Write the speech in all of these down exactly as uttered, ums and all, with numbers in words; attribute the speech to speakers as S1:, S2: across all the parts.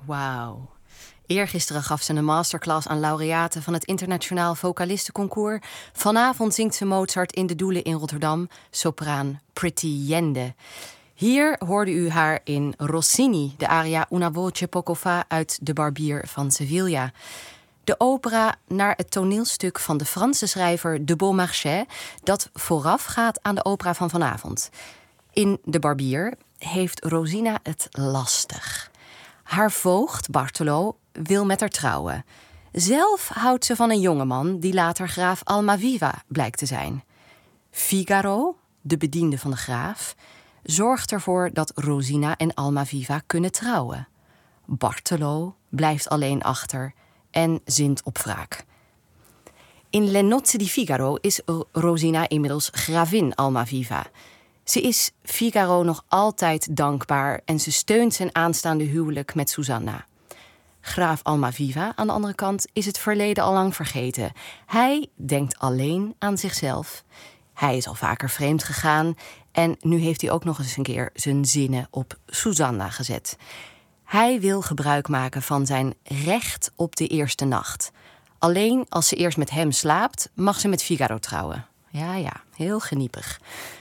S1: Wauw. Eergisteren gaf ze een masterclass aan laureaten van het Internationaal Vocalistenconcours. Vanavond zingt ze Mozart in de Doelen in Rotterdam, sopraan Pretty Yende. Hier hoorde u haar in Rossini, de aria Una voce poco fa uit De Barbier van Sevilla. De opera naar het toneelstuk van de Franse schrijver de Beaumarchais, dat voorafgaat aan de opera van vanavond. In De Barbier heeft Rosina het lastig. Haar voogd, Bartolo, wil met haar trouwen. Zelf houdt ze van een jongeman die later graaf Almaviva blijkt te zijn. Figaro, de bediende van de graaf, zorgt ervoor dat Rosina en Almaviva kunnen trouwen. Bartolo blijft alleen achter en zint op wraak. In Le Nozze di Figaro is Rosina inmiddels gravin Almaviva. Ze is Figaro nog altijd dankbaar en ze steunt zijn aanstaande huwelijk met Susanna. Graaf Almaviva, aan de andere kant, is het verleden al lang vergeten. Hij denkt alleen aan zichzelf. Hij is al vaker vreemd gegaan en nu heeft hij ook nog eens een keer zijn zinnen op Susanna gezet. Hij wil gebruik maken van zijn recht op de eerste nacht. Alleen als ze eerst met hem slaapt, mag ze met Figaro trouwen. Ja, ja, heel geniepig.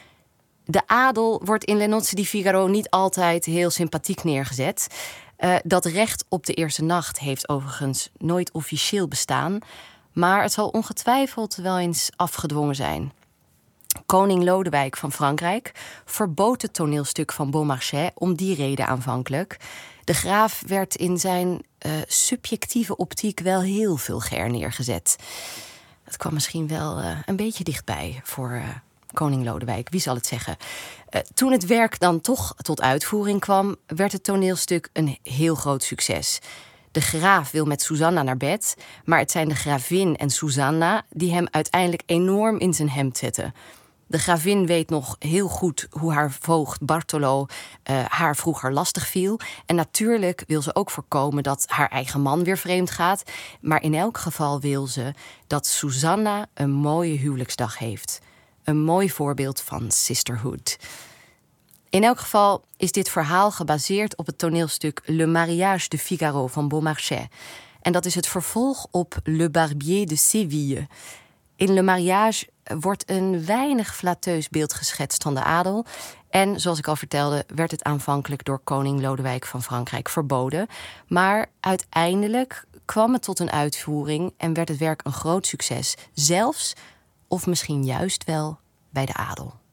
S1: De adel wordt in Le Nozze di Figaro niet altijd heel sympathiek neergezet. Uh, dat recht op de eerste nacht heeft overigens nooit officieel bestaan, maar het zal ongetwijfeld wel eens afgedwongen zijn. Koning Lodewijk van Frankrijk verbood het toneelstuk van Beaumarchais om die reden aanvankelijk. De graaf werd in zijn uh, subjectieve optiek wel heel vulgair neergezet. Het kwam misschien wel uh, een beetje dichtbij voor uh, koning Lodewijk, wie zal het zeggen. Uh, toen het werk dan toch tot uitvoering kwam, werd het toneelstuk een heel groot succes. De graaf wil met Susanna naar bed, maar het zijn de gravin en Susanna die hem uiteindelijk enorm in zijn hemd zetten. De gravin weet nog heel goed hoe haar voogd Bartolo uh, haar vroeger lastig viel. En natuurlijk wil ze ook voorkomen dat haar eigen man weer vreemd gaat. Maar in elk geval wil ze dat Susanna een mooie huwelijksdag heeft. Een mooi voorbeeld van sisterhood. In elk geval is dit verhaal gebaseerd op het toneelstuk Le Mariage de Figaro van Beaumarchais. En dat is het vervolg op Le Barbier de Séville. In Le Mariage wordt een weinig flatteus beeld geschetst van de adel. En zoals ik al vertelde, werd het aanvankelijk door koning Lodewijk van Frankrijk verboden. Maar uiteindelijk kwam het tot een uitvoering en werd het werk een groot succes. Zelfs, of misschien juist wel, bij de adel.